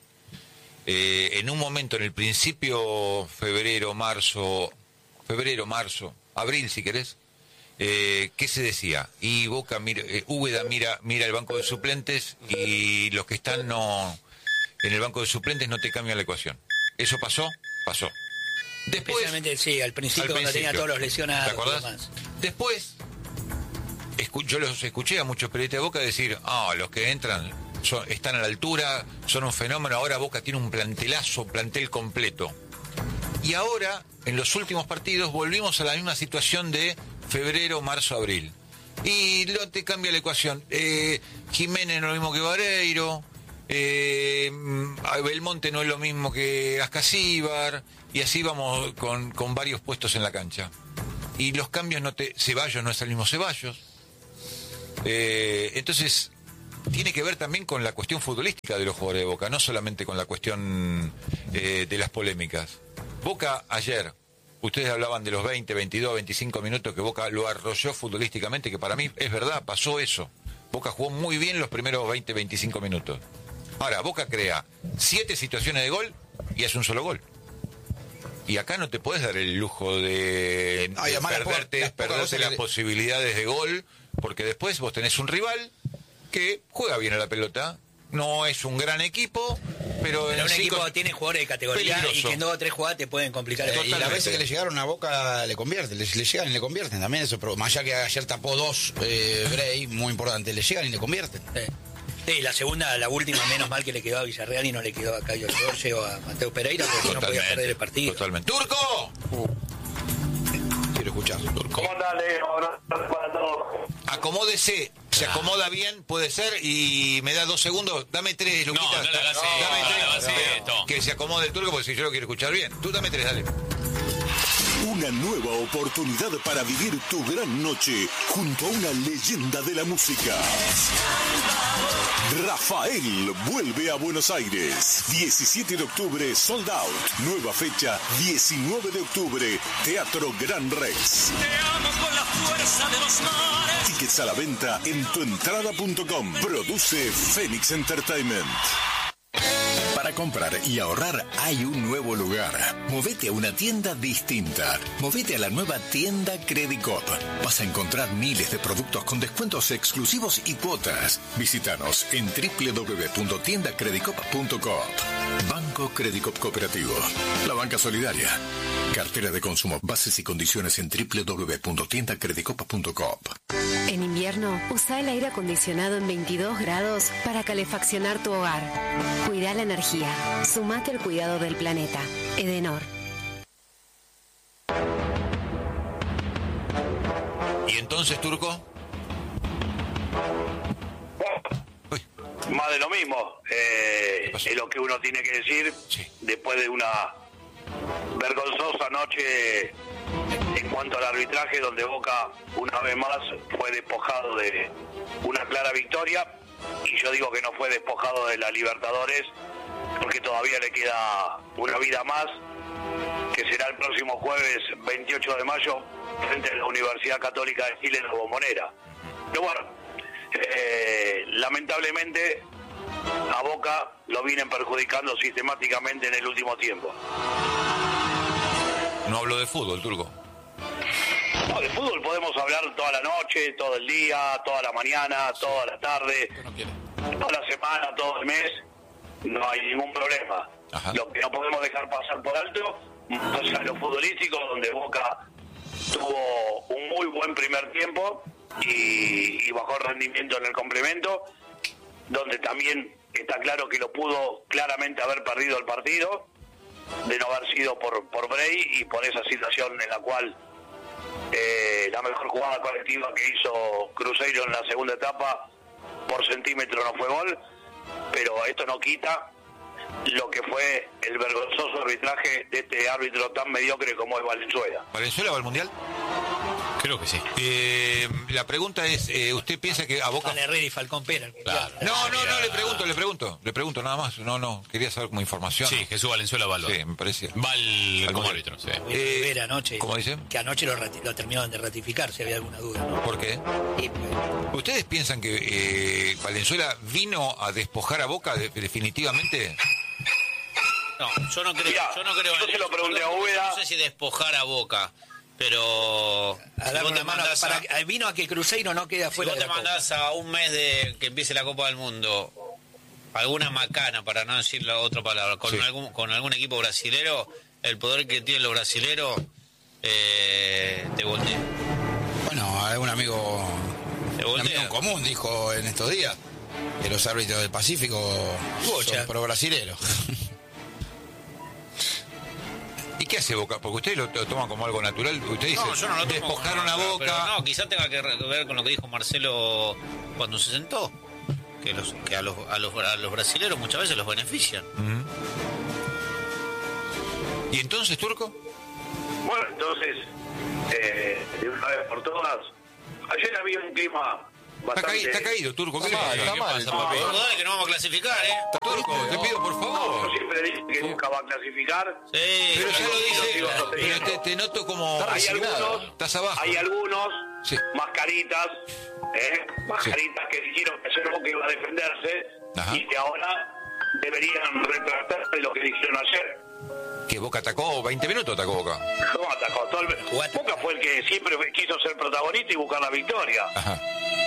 Eh, en un momento, en el principio, febrero, marzo, febrero, marzo, abril, si querés. Eh, ¿Qué se decía? Y Boca mira, eh, Úbeda mira, mira el banco de suplentes y los que están no en el banco de suplentes no te cambian la ecuación. ¿Eso pasó? Pasó. Después, Especialmente, sí, al principio, al cuando tenía principio, todos los lesionados. ¿te acordás? y demás. Después, escu- yo los escuché a muchos periodistas de Boca decir, ah, los que entran son- están a la altura, son un fenómeno, ahora Boca tiene un plantelazo, plantel completo. Y ahora, en los últimos partidos, volvimos a la misma situación de febrero, marzo, abril. Y no te cambia la ecuación. Eh, Jiménez no es lo mismo que Vareiro, eh, Belmonte no es lo mismo que Ascasíbar, y así vamos con, con varios puestos en la cancha. y los cambios no te... Ceballos no es el mismo Ceballos. Eh, entonces, tiene que ver también con la cuestión futbolística de los jugadores de Boca, no solamente con la cuestión eh, de las polémicas. Boca ayer, ustedes hablaban de los veinte, veintidós, veinticinco minutos que Boca lo arrolló futbolísticamente, que para mí es verdad, pasó eso. Boca jugó muy bien los primeros veinte, veinticinco minutos. Ahora, Boca crea siete situaciones de gol y hace un solo gol. Y acá no te puedes dar el lujo de, No, y de además las perderte, pocas- las pocas perderte cosas las que- posibilidades de gol, porque después vos tenés un rival que juega bien a la pelota, no es un gran equipo, pero, Pero en un cinco- equipo tiene jugadores de categoría peligroso. y que en dos o tres jugadas te pueden complicar el Eh, y partido. las Totalmente. veces que le llegaron a Boca le convierten, le, le llegan y le convierten también eso, pero más allá que ayer tapó dos eh, Bray, muy importante, le llegan y le convierten. Sí. Sí, la segunda, la última, menos mal que le quedó a Villarreal y no le quedó a Cayo Giorgio o a Mateo Pereira, porque si no podía perder el partido. Totalmente. ¡Turco! Quiero escuchar. Turco. ¿Cómo andás, Leo? Abrazo para todos. Acomódese, se acomoda bien, puede ser, y me da dos segundos, dame tres, No, Luquitas. no le hagas Dame esto, no tres. le hagas esto. Que se acomode el turco, porque si yo lo quiero escuchar bien. Tú dame tres, dale. Una nueva oportunidad para vivir tu gran noche junto a una leyenda de la música. Rafael vuelve a Buenos Aires. diecisiete de octubre, sold out. Nueva fecha, diecinueve de octubre, Teatro Gran Rex. Tickets a la venta en tuentrada punto com. Produce Phoenix Entertainment. Para comprar y ahorrar hay un nuevo lugar. Movete a una tienda distinta. Movete a la nueva tienda Credicop. Vas a encontrar miles de productos con descuentos exclusivos y cuotas. Visítanos en doble u doble u doble u punto tienda credicop punto com. Banco Credicop Cooperativo. La banca solidaria. Cartera de consumo. Bases y condiciones en doble u doble u doble u punto tienda credicop punto com. En invierno, usa el aire acondicionado en veintidós grados para calefaccionar tu hogar. Cuida la energía. Sumate al cuidado del planeta. Edenor. ¿Y entonces, Turco? Uy, Más de lo mismo. Eh, ¿Qué pasó? es lo que uno tiene que decir Sí. después de una vergonzosa noche en cuanto al arbitraje, donde Boca una vez más fue despojado de una clara victoria, y yo digo que no fue despojado de la Libertadores porque todavía le queda una vida más, que será el próximo jueves veintiocho de mayo frente a la Universidad Católica de Chile en la Bombonera. Pero bueno, eh, lamentablemente a Boca lo vienen perjudicando sistemáticamente en el último tiempo. no hablo de fútbol, Turco. No, de fútbol podemos hablar toda la noche, todo el día, toda la mañana, toda la tarde, toda la semana, todo el mes. No hay ningún problema. Ajá. Lo que no podemos dejar pasar por alto es a lo futbolístico, donde Boca tuvo un muy buen primer tiempo y, y bajó rendimiento en el complemento, donde también está claro que lo pudo claramente haber perdido el partido, de no haber sido por, por Bray y por esa situación en la cual eh, la mejor jugada colectiva que hizo Cruzeiro en la segunda etapa por centímetro no fue gol, pero esto no quita lo que fue el vergonzoso arbitraje de este árbitro tan mediocre como es Valenzuela. ¿Valenzuela va al Mundial? Creo que sí. Eh, la pregunta es, eh, ¿usted piensa que a Boca... Van Herrera y Falcón Pera. Claro. No, no, no, le pregunto, le pregunto, le pregunto nada más. No, no, quería saber como información. Sí, Jesús Valenzuela va al Sí, me parecía. Va al- Al como Mundial. árbitro, sí. Eh, Rivera anoche. ¿cómo dicen? Que anoche lo, rati- lo terminaban de ratificar, si había alguna duda, ¿no? ¿Por qué? Y, pues, ¿Ustedes piensan que eh, Valenzuela vino a despojar a Boca de- definitivamente? No, yo no creo. Mirá, yo no creo. yo se lo pregunté a no- Úbeda. No sé si despojar a Boca, pero. a si darle vos una te mano mandás para, a- a- vino a que Cruzeiro no quede Si afuera vos de te la Copa. mandás a un mes de que empiece la Copa del Mundo alguna macana, para no decir la otra palabra, con, Sí. algún, con algún equipo brasilero, el poder que tienen los brasileros eh, te voltea. Bueno, algún amigo, Te un amigo voltea. en común dijo en estos días que los árbitros del Pacífico Bocha. son pro brasileros. ¿Y qué hace Boca? Porque ustedes lo, lo toman como algo natural. Usted dice, No, yo no lo tomo despojaron como- a pero Boca. no, quizás tenga que re- ver con lo que dijo Marcelo cuando se sentó. Que, los, que a, los, a, los, a los brasileros muchas veces los benefician. ¿Y entonces, Turco? Bueno, entonces, eh, de una vez por todas, ayer había un clima Está, bastante... caído, está caído, Turco. ¿Qué Está le mal, pasa? está ¿Qué mal, pasa, está papi? No, dale que no vamos a clasificar, ¿eh? Turco, te pido por Yo favor. siempre dije que nunca va a clasificar. Sí, Pero ya lo Lo dice, sigo pero sosteniendo. te, te noto como... Está Hay resignado. algunos, Estás abajo. hay algunos Sí. mascaritas, ¿eh? mascaritas que dijeron que Cerro que iba a defenderse Ajá. y que ahora deberían retractarse de lo que dijeron ayer. Que Boca atacó, veinte minutos atacó Boca. ¿Cómo atacó? Todo el... Boca fue el que siempre quiso ser protagonista y buscar la victoria. Ajá.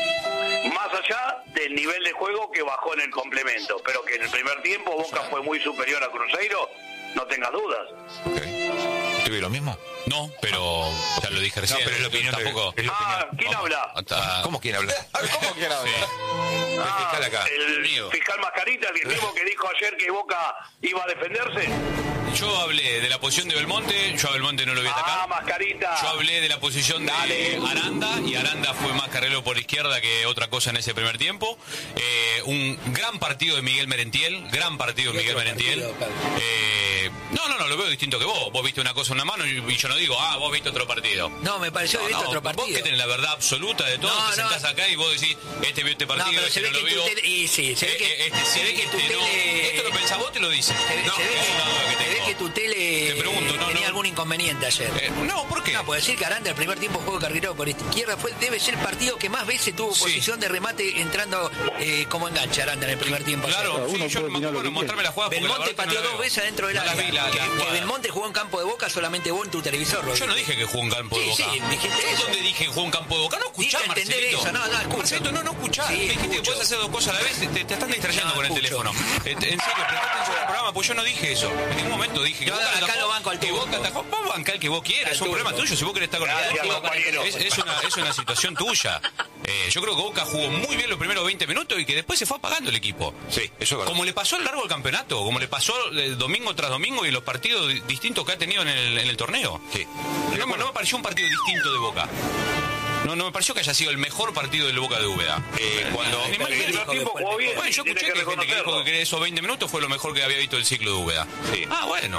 Más allá del nivel de juego que bajó en el complemento, pero que en el primer tiempo Boca fue muy superior a Cruzeiro, no tengas dudas. Ok. ¿Te vi lo mismo? No, pero ya lo dije recién. No, pero es la opinión de- Tampoco. es la Ah, opinión. ¿quién habla? Hasta- ¿Cómo quién habla? ¿Cómo que no? El fiscal acá. El Mío. fiscal Mascarita, el mismo que dijo ayer que Boca iba a defenderse. Yo hablé de la posición de Belmonte, yo a Belmonte no lo voy a Ah, atacar. Mascarita. Yo hablé de la posición de Dale. Aranda, y Aranda fue más carrero por izquierda que otra cosa en ese primer tiempo. Eh, un gran partido de Miguel Merentiel, gran partido de Y Miguel otro Merentiel. partido, Pablo. Eh, no, no, no, lo veo distinto que vos. Vos viste una cosa en una mano y, y yo no digo, ah, vos viste otro partido. No, me pareció que No, viste no, otro Vos partido. que tenés la verdad absoluta de todo, No, te no. sentás acá y vos decís, este vio este No, partido, pero este se ve no que lo tu vio. tele... Y sí, se ve Eh, que, eh, este se sí, ve que tu este no. tele... Esto lo pensás vos, te lo dice. Se ve, No, se ve es una duda que que, se ve tengo. que tu tele Te pregunto, no, tenía no. algún inconveniente ayer. Eh, no, ¿por qué? No, puede decir que Aranda el primer tiempo juego carguero por izquierda fue, debe ser el partido que más veces tuvo Sí. posición de remate entrando eh, como enganche Aranda en el primer tiempo. Claro, ayer. sí, yo me acuerdo, mostrarme la jugada. porque la Belmonte verdad que pateó no la dos veo. veces adentro del No la área. vi, la- la que, que jugada. Belmonte jugó en campo de Boca solamente vos en tu televisor, Rodrigo. Yo no dije que jugó un campo de Sí, Boca. sí, dijiste eso. ¿Dónde dije que jugó un campo de Boca? No escuchás, Dije entender Marcelito. eso, no, no, escucho. Marcelito, no, no escuchás. Sí, Me dijiste que escucho. puedes hacer dos cosas a la vez, te, te están distrayendo No, con el escucho. teléfono. Eh, En serio, prestá atención al programa, pues yo no dije eso. En ningún momento dije que Yo Boca acá atajó, lo banco al que turco. Boca atajó. Vos bancá el que vos quieras, Al es un problema turco. tuyo. Si vos querés estar con el Gracias, turco, compañero. es, es una, es una situación tuya. Eh, yo creo que Boca jugó muy bien los primeros veinte minutos y que después se fue apagando el equipo. Sí, eso es verdad. Como le pasó a lo largo del campeonato, como le pasó eh, domingo tras domingo y en los partidos di- distintos que ha tenido en el, en el torneo. Sí. No, me- no me pareció un partido distinto de Boca. No, no me pareció que haya sido el mejor partido del Boca de Úbeda. Eh, cuando, El primer tiempo jugó bien. bueno, yo tiene escuché que, hay gente que dijo reconocerlo. que esos veinte minutos fue lo mejor que había visto el ciclo de Úbeda. Sí. Ah, bueno.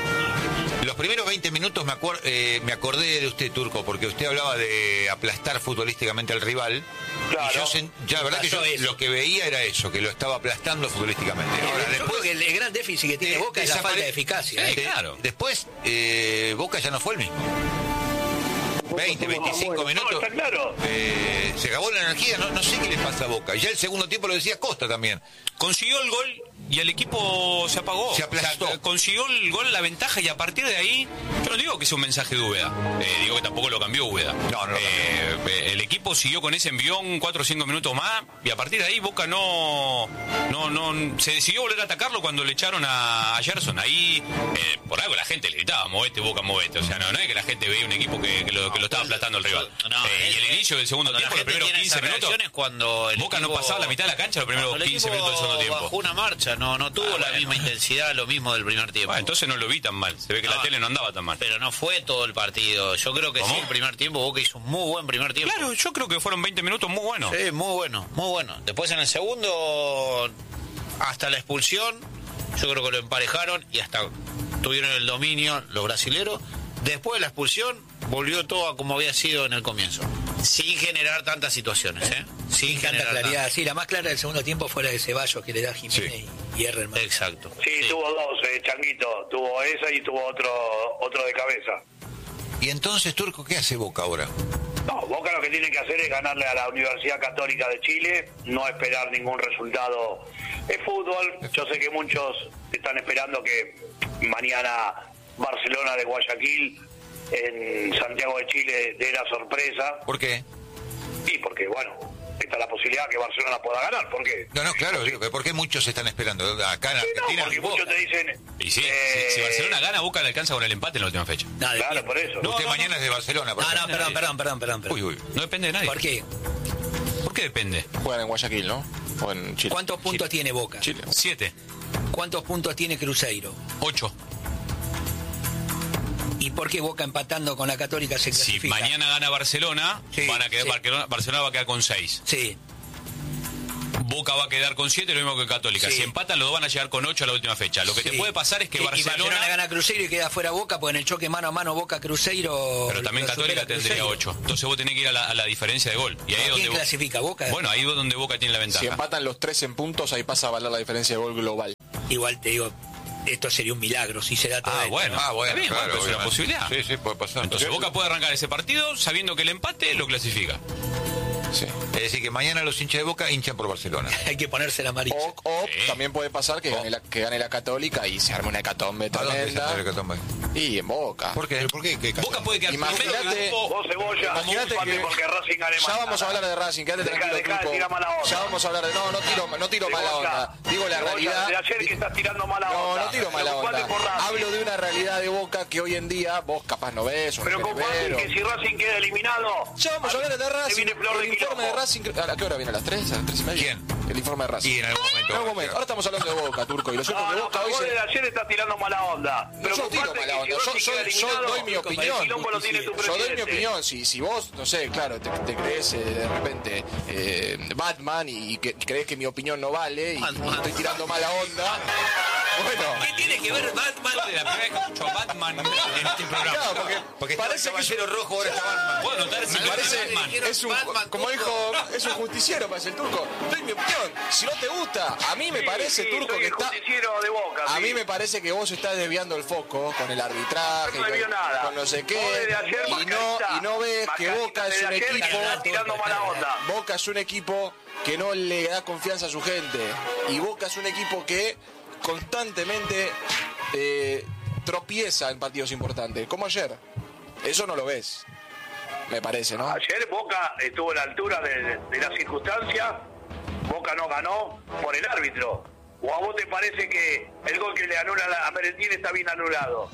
Los primeros veinte minutos me, acuer- eh, me acordé de usted, Turco, porque usted hablaba de aplastar futbolísticamente al rival. Claro. Y yo, sen- ya, la verdad que yo Pasó eso. lo que veía era eso, que lo estaba aplastando futbolísticamente. Ahora, Yo creo después, que el, el gran déficit que tiene eh, Boca es la desapare- falta de eficacia. Sí, ¿eh? de- claro. Después, eh, Boca ya no fue el mismo. veinte, veinticinco No, minutos. está claro. eh, se acabó la energía, no, no sé qué le pasa a Boca. Y ya el segundo tiempo lo decía Costa también. Consiguió el gol y el equipo se apagó. Se aplastó. O sea, consiguió el gol, la ventaja, y a partir de ahí, yo no digo que sea un mensaje de Úbeda. Eh, digo que tampoco lo cambió Úbeda. No, no lo Eh, eh, el equipo siguió con ese envión cuatro o cinco minutos más y a partir de ahí Boca no, no, no se decidió volver a atacarlo cuando le echaron a, a Gerson. Ahí, eh, por algo la gente le gritaba, movete Boca, movete. O sea, no, no es que la gente veía un equipo que, que lo, que lo estaba aplastando el rival. No, Eh, y es- el inicio del segundo cuando la tiempo, los gente primeros tiene quince esas minutos, reacciones cuando el Boca no equipo- pasaba la mitad de la cancha los primeros cuando el quince equipo minutos del segundo tiempo. bajó una marcha, no, no tuvo Ah, la bueno. misma intensidad, lo mismo del primer tiempo. Bueno, entonces no lo vi tan mal. Se ve que No, la tele no andaba tan mal. Pero no fue todo el partido. Yo creo que ¿Cómo? sí, el primer tiempo Boca hizo un muy buen primer tiempo. Claro, yo creo que fueron veinte minutos muy buenos. Sí, muy bueno, muy bueno. Después en el segundo, hasta la expulsión, yo creo que lo emparejaron y hasta tuvieron el dominio los brasileros. Después de la expulsión, volvió todo a como había sido en el comienzo. Sin generar tantas situaciones, ¿eh? Sin Tanta generar claridad. tantas. Sí, la más clara del segundo tiempo fue la de Ceballos que le da a Jiménez y, y erra el marco. Exacto. Sí, tuvo dos, eh, Changuito. Tuvo esa y tuvo otro otro de cabeza. Y entonces, Turco, ¿qué hace Boca ahora? No, Boca lo que tiene que hacer es ganarle a la Universidad Católica de Chile, no esperar ningún resultado. Es fútbol, yo sé que muchos están esperando que mañana Barcelona de Guayaquil en Santiago de Chile dé la sorpresa. ¿Por qué? Y porque, bueno, está la posibilidad que Barcelona pueda ganar. ¿Por qué? No, no, claro, digo, ¿por qué muchos están esperando? Acá en Sí, no, Argentina. porque muchos te dicen... Y sí, eh, si, si Barcelona gana, Boca le alcanza con el empate en la última fecha. No, de- Claro, por eso. No, Usted no, mañana es de Barcelona. por no, no, ejemplo. perdón, perdón, perdón, perdón. perdón. Uy, uy. No depende de nadie. ¿Por qué? ¿Por qué depende? Juegan en Guayaquil, ¿no? O en Chile. ¿Cuántos puntos tiene Boca? Chile. Siete, ¿Cuántos puntos tiene Cruzeiro? ocho. ¿Y por qué Boca empatando con la Católica se Si clasifica? mañana gana Barcelona, Sí, van a quedar, sí. Barcelona, Barcelona va a quedar con seis. Sí. Boca va a quedar con siete, lo mismo que Católica. Sí. Si empatan, los dos van a llegar con ocho a la última fecha. Lo que Sí. te puede pasar es que Y- Barcelona... Y Barcelona gana Cruzeiro y queda fuera Boca, porque en el choque mano a mano Boca-Cruzeiro... Pero también lo Católica supera tendría Cruzeiro. ocho. Entonces vos tenés que ir a la, a la diferencia de gol. Y ahí es ¿Quién donde clasifica? ¿Boca? Bueno, ahí es donde Boca tiene la Si ventaja. empatan los tres en puntos, ahí pasa a valer la diferencia de gol global. Igual te digo, esto sería un milagro si se da todo Ah, esto, bueno. ¿no? Ah, bueno, Está bien, claro, bueno, pero es una obviamente. posibilidad. Sí, sí, puede pasar. Entonces Boca puede arrancar ese partido sabiendo que el empate lo clasifica. Sí. Es decir, que mañana los hinchas de Boca hinchan por Barcelona. Hay que ponerse la amarilla. O, o Sí. también puede pasar que gane, la, que gane la Católica y se arme una hecatombe ¿A dónde se tremenda. hace el hecatombe? Y en Boca. ¿Por qué? ¿Pero por qué? ¿Qué caso? Boca puede quedar Imagínate- primero del grupo. Vos, Cebolla, Imagínate ocupate que- porque Racing gane Ya mañana. vamos a hablar de Racing, quédate Deja- tranquilo, deja de Turco. tirar mala onda. Ya vamos a hablar de... No, no tiro, no tiro mala Cebolla, onda. Digo la Cebolla, realidad... de ayer que estás tirando mala No, onda. no tiro mala Preocupate onda. por Racing. Hablo de una realidad de Boca que hoy en día vos capaz no ves o no Pero querés compadre, ver, o- que si Racing queda eliminado... Ya vamos a hablar de te Racing. viene flor de El informe de quilombo. Racing... ¿A qué hora viene? ¿A las tres? ¿A las tres y media? ¿Quién? El informe de Racing. Y en algún momento. En algún momento. Ahora estamos hablando de Boca, Turco. Y lo cierto es No, que no, Boca pero hoy vos se... desde ayer estás tirando mala onda. No, yo no tiro mala onda, yo, yo- yo doy mi opinión. El quilombo lo tiene tu Yo doy mi presidente. opinión. Si, si vos, no sé, claro, te, te crees eh, de repente eh, Batman y que crees que mi opinión no vale y, y estoy tirando mala onda, bueno. ¿Qué tiene que ver Batman? Es la primera vez que escucho a Batman en este programa. Claro, porque, Porque parece que es un, rojo, ahora está Batman. Puedo notar si me parece, Batman. es un, como dijo, es un justiciero, parece el Turco. Doy mi opinión. Si no te gusta, a mí me Sí, parece, sí, Turco, soy que el está... justiciero de Boca. A sí. mí me parece que vos estás desviando el foco con el arbitraje, No desvío con, nada. con no sé Vos qué, desde ayer, y no, Mascarita, y no ves que Mascarita, Boca es desde un ayer que equipo, estás tirando mala onda. Boca es un equipo que no le da confianza a su gente, y Boca es un equipo que constantemente eh, tropieza en partidos importantes, como ayer. Eso no lo ves, me parece, ¿no? Ayer Boca estuvo a la altura de, de, de las circunstancias. Boca no ganó por el árbitro. ¿O a vos te parece que el gol que le anula a Merentiel está bien anulado?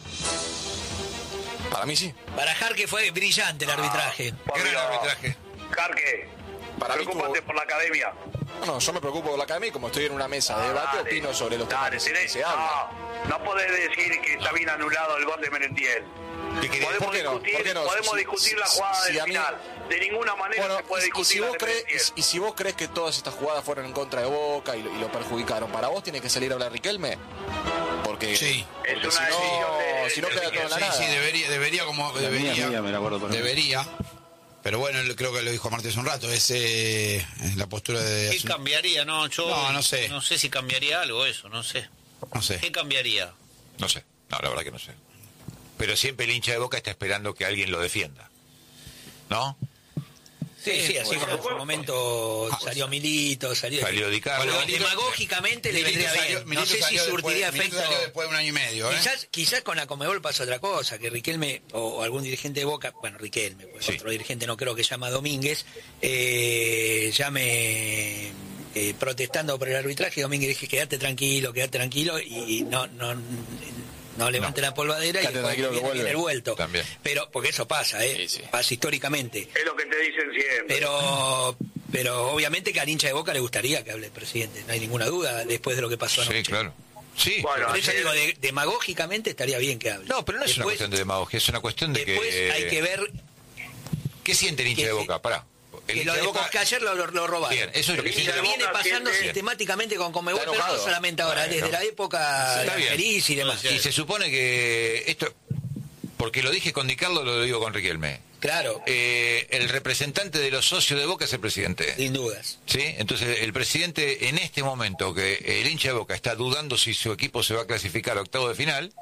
Para mí sí. Para Jarque fue brillante el arbitraje. Por Gran Dios. arbitraje. Carque, Para mí preocúpate tuvo- por la academia. No, yo me preocupo por la academia y como estoy en una mesa de debate, Dale, opino sobre los temas dale, que se- tenés- que se hablan. No, no podés decir que está bien anulado el gol de Merentiel. ¿Qué querés? Podemos ¿Por qué no? discutir, ¿Por qué no? podemos Si- discutir la si- jugada si del a mí- final. De ninguna manera Bueno, se puede y- y, discutir si la vos de crees, Merentiel. y, y si vos crees que todas estas jugadas fueron en contra de Boca y lo, y lo perjudicaron, ¿para vos tiene que salir a hablar Riquelme? Porque, Sí. porque Es una si decisión no, de- si no de queda todo en la Sí, nada. sí, debería, debería como debería, debería. Pero bueno, él- creo que lo dijo Martes un rato, es eh, la postura de... ¿Qué cambiaría? No, yo No, no sé. No sé si cambiaría algo eso, no sé. No sé. ¿Qué cambiaría? No sé. No, la verdad que no sé. Pero siempre el hincha de Boca está esperando que alguien lo defienda. ¿No? Sí, sí, así como en su momento salió Milito, salió... Salió Di Carlo. Bueno, demagógicamente le Milito vendría salió- bien. Milito No sé si salió surtiría después- Milito efecto... salió después de un año y medio, ¿eh? Quizás, quizás con la Conmebol pasa otra cosa, que Riquelme o, o algún dirigente de Boca, bueno, Riquelme, pues Sí. otro dirigente no creo que llama Domínguez, eh, llame eh, protestando por el arbitraje, Domínguez dije, quédate tranquilo, quédate tranquilo, y, y no, no, no levante la polvadera y Quédate después tranquilo que viene, vuelve. viene el vuelto. También. Pero, porque eso pasa, ¿eh? Sí, sí. Pasa históricamente. Es lo que te dicen siempre. Pero pero obviamente que al hincha de Boca le gustaría que hable el presidente, no hay ninguna duda, después de lo que pasó anoche. Sí, claro. Sí. Bueno, Por eso ayer- digo, de- demagógicamente estaría bien que hable. No, pero no es una Después- cuestión de demagogia, es una cuestión de Después que... hay que ver ¿Qué siente el hincha que de se- Boca? Pará. El que hincha lo de de Boca... que ayer lo, lo, lo robaron. Bien, eso es lo que Y siente lo el viene Boca pasando siente- sistemáticamente con Conmebol, Está pero no enojado. solamente ahora, Bueno. desde la época de Está bien. Alferiz y demás. Y se supone que esto... Porque lo dije con Di Carlo, lo digo con Riquelme. Claro, Eh, el representante de los socios de Boca es el presidente. sin dudas. ¿Sí? Entonces, el presidente, en este momento que el hincha de Boca está dudando si su equipo se va a clasificar a octavo de final,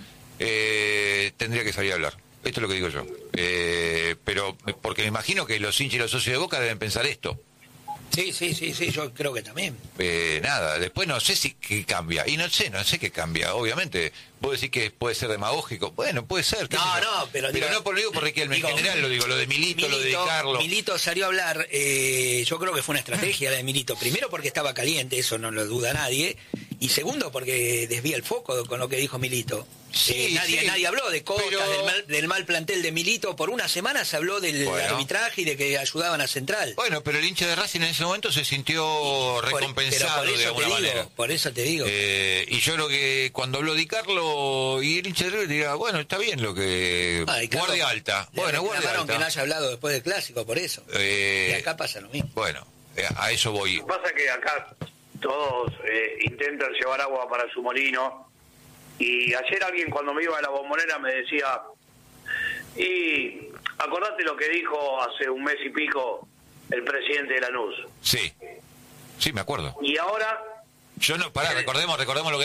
eh, tendría que salir a hablar. Esto es lo que digo yo. Eh, pero, porque me imagino que los hinchas y los socios de Boca deben pensar esto. Sí, sí, sí, sí, yo creo que también. Eh, nada, después no sé si qué cambia. Y no sé, no sé qué cambia. Obviamente, vos decís que puede ser demagógico. Bueno, puede ser. qué No, sé yo. no, pero digo- no por lo digo por Riquelme, digo, en general lo digo, lo de Milito, lo de Di Carlo. Milito salió a hablar, eh, yo creo que fue una estrategia la de Milito. Primero porque estaba caliente, eso no lo duda nadie. Y segundo porque desvía el foco con lo que dijo Milito. Sí, Eh, nadie, sí, nadie habló de Costas, pero- del, mal, del mal plantel de Milito. Por una semana se habló del Bueno. arbitraje y de que ayudaban a Central. Bueno, pero el hincha de Racing en ese momento se sintió Por- recompensado pero por de eso alguna te manera. digo, por eso te digo. Eh, y yo creo que cuando habló Di Carlo y el hincha de River dirá, bueno, está bien lo que... Ah, y claro, guardia alta. le Bueno, guardia reclamaron que no alta. haya hablado después del clásico, por eso. Eh, y acá pasa lo mismo. Bueno, eh, a eso voy. Lo que pasa es que acá todos eh, intentan llevar agua para su molino, y ayer alguien cuando me iba a la Bombonera me decía, y acordate lo que dijo hace un mes y pico el presidente de Lanús. Sí, sí, me acuerdo. Y ahora... Yo no, pará, recordemos, recordemos lo que